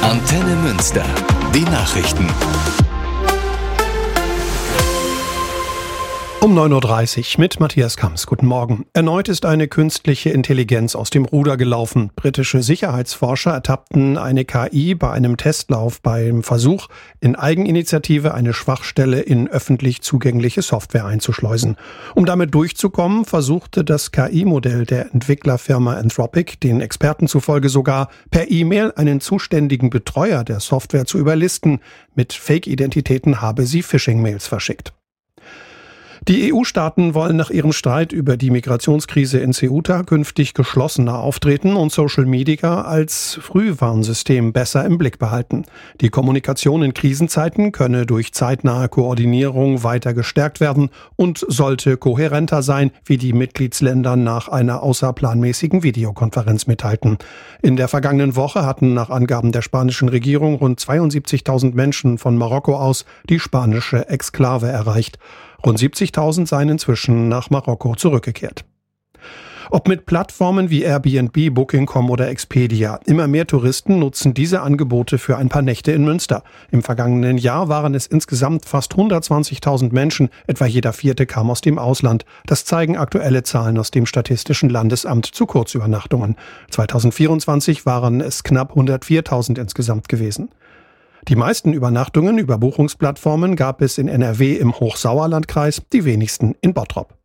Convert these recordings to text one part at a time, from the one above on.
Antenne Münster. Die Nachrichten. Um 9.30 Uhr mit Matthias Kamms. Guten Morgen. Erneut ist eine künstliche Intelligenz aus dem Ruder gelaufen. Britische Sicherheitsforscher ertappten eine KI bei einem Testlauf beim Versuch, in Eigeninitiative eine Schwachstelle in öffentlich zugängliche Software einzuschleusen. Um damit durchzukommen, versuchte das KI-Modell der Entwicklerfirma Anthropic, den Experten zufolge sogar per E-Mail einen zuständigen Betreuer der Software zu überlisten. Mit Fake-Identitäten habe sie Phishing-Mails verschickt. Die EU-Staaten wollen nach ihrem Streit über die Migrationskrise in Ceuta künftig geschlossener auftreten und Social Media als Frühwarnsystem besser im Blick behalten. Die Kommunikation in Krisenzeiten könne durch zeitnahe Koordinierung weiter gestärkt werden und sollte kohärenter sein, wie die Mitgliedsländer nach einer außerplanmäßigen Videokonferenz mitteilten. In der vergangenen Woche hatten nach Angaben der spanischen Regierung rund 72.000 Menschen von Marokko aus die spanische Exklave erreicht. Rund 70.000 seien inzwischen nach Marokko zurückgekehrt. Ob mit Plattformen wie Airbnb, Booking.com oder Expedia, immer mehr Touristen nutzen diese Angebote für ein paar Nächte in Münster. Im vergangenen Jahr waren es insgesamt fast 120.000 Menschen, etwa jeder vierte kam aus dem Ausland. Das zeigen aktuelle Zahlen aus dem Statistischen Landesamt zu Kurzübernachtungen. 2024 waren es knapp 104.000 insgesamt gewesen. Die meisten Übernachtungen über Buchungsplattformen gab es in NRW im Hochsauerlandkreis, die wenigsten in Bottrop.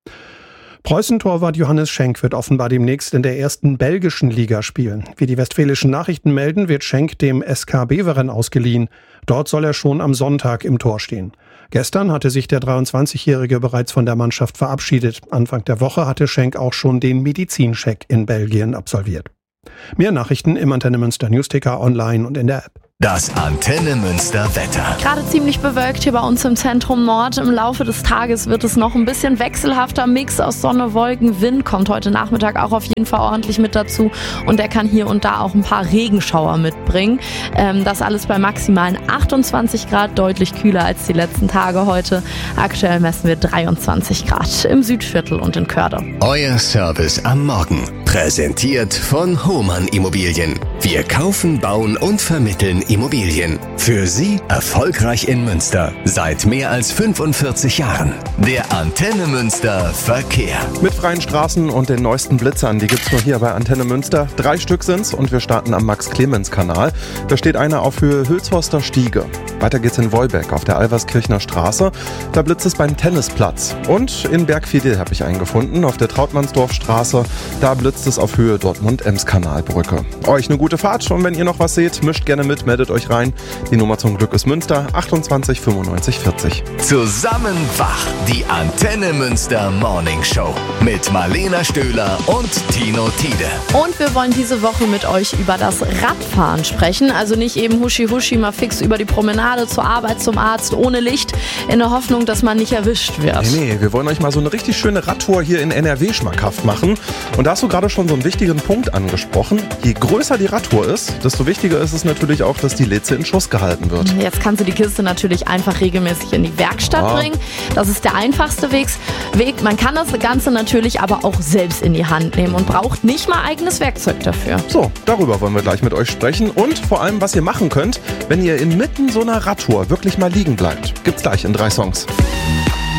Preußen-Torwart Johannes Schenk wird offenbar demnächst in der ersten belgischen Liga spielen. Wie die Westfälischen Nachrichten melden, wird Schenk dem SK Beveren ausgeliehen. Dort soll er schon am Sonntag im Tor stehen. Gestern hatte sich der 23-Jährige bereits von der Mannschaft verabschiedet. Anfang der Woche hatte Schenk auch schon den Medizincheck in Belgien absolviert. Mehr Nachrichten im Antenne Münster Newsticker, online und in der App. Das Antenne Münster Wetter. Gerade ziemlich bewölkt hier bei uns im Zentrum Nord. Im Laufe des Tages wird es noch ein bisschen wechselhafter. Mix aus Sonne, Wolken, Wind kommt heute Nachmittag auch auf jeden Fall ordentlich mit dazu. Und der kann hier und da auch ein paar Regenschauer mitbringen. Das alles bei maximalen 28 Grad, deutlich kühler als die letzten Tage heute. Aktuell messen wir 23 Grad im Südviertel und in Körde. Euer Service am Morgen. Präsentiert von Hohmann Immobilien. Wir kaufen, bauen und vermitteln Immobilien. Für Sie erfolgreich in Münster. Seit mehr als 45 Jahren. Der Antenne Münster Verkehr. Mit freien Straßen und den neuesten Blitzern, die gibt's nur hier bei Antenne Münster. 3 Stück sind's und wir starten am Max-Clemens-Kanal. Da steht einer auf Höhe Hülshorster Stiege. Weiter geht's in Wolbeck auf der Alverskirchner Straße. Da blitzt es beim Tennisplatz. Und in Bergfidel habe ich einen gefunden, auf der Trautmannsdorfstraße. Da blitzt es auf Höhe Dortmund-Ems-Kanalbrücke. Euch eine gute Fahrt und wenn ihr noch was seht, mischt gerne mit, meldet euch rein. Die Nummer zum Glück ist Münster 28 95 40. Zusammen wach, die Antenne Münster Morning Show mit Marlena Stöhler und Tino Tiede. Und wir wollen diese Woche mit euch über das Radfahren sprechen. Also nicht eben huschi mal fix über die Promenade zur Arbeit, zum Arzt, ohne Licht, in der Hoffnung, dass man nicht erwischt wird. Nee, wir wollen euch mal so eine richtig schöne Radtour hier in NRW schmackhaft machen. Und da hast du gerade schon so einen wichtigen Punkt angesprochen. Je größer die Radtour ist, desto wichtiger ist es natürlich auch, dass die Litze in Schuss gehalten wird. Jetzt kannst du die Kiste natürlich einfach regelmäßig in die Werkstatt bringen. Das ist der einfachste Weg. Man kann das Ganze natürlich aber auch selbst in die Hand nehmen und braucht nicht mal eigenes Werkzeug dafür. So, darüber wollen wir gleich mit euch sprechen und vor allem, was ihr machen könnt, wenn ihr inmitten so einer Radtour wirklich mal liegen bleibt. Gibt's gleich in 3 Songs.